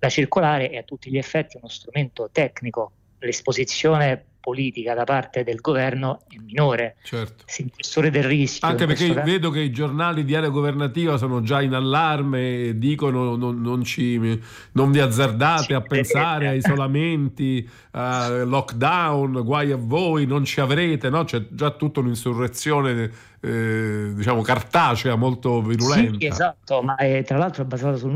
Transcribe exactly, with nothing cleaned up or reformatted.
La circolare è a tutti gli effetti uno strumento tecnico, l'esposizione politica da parte del governo è minore. Certo. Se il gestore del rischio, Anche in perché questo caso, vedo che i giornali di area governativa sono già in allarme, dicono non, non, ci, non vi azzardate ci a pensare a vedrete. isolamenti, a lockdown, guai a voi, non ci avrete, no? C'è già tutta un'insurrezione eh, diciamo cartacea molto Sì, virulenta. esatto, ma è tra l'altro basato sul